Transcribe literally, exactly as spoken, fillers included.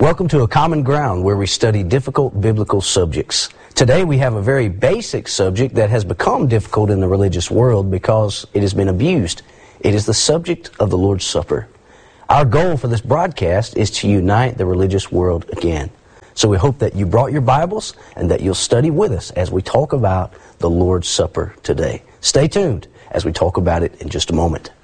Welcome to A Common Ground, where we study difficult biblical subjects. Today we have a very basic subject that has become difficult in the religious world because it has been abused. It is the subject of the Lord's Supper. Our goal for this broadcast is to unite the religious world again. So we hope that you brought your Bibles and that you'll study with us as we talk about the Lord's Supper today. Stay tuned as we talk about it in just a moment.